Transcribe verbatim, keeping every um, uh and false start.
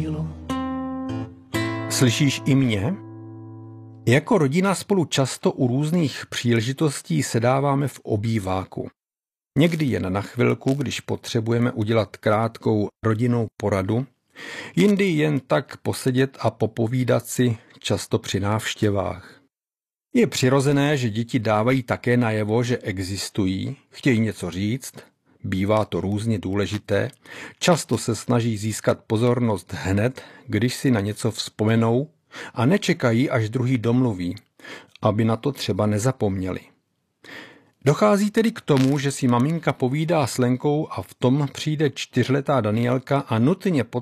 Slyšíš i mě? Jako rodina spolu často u různých příležitostí sedáváme v obýváku. Někdy jen na chvilku, když potřebujeme udělat krátkou rodinnou poradu, jindy jen tak posedět a popovídat si, často při návštěvách. Je přirozené, že děti dávají také najevo, že existují, chtějí něco říct, bývá to různě důležité, často se snaží získat pozornost hned, když si na něco vzpomenou a nečekají, až druhý domluví, aby na to třeba nezapomněli. Dochází tedy k tomu, že si maminka povídá s Lenkou a v tom přijde čtyřletá Danielka a nutně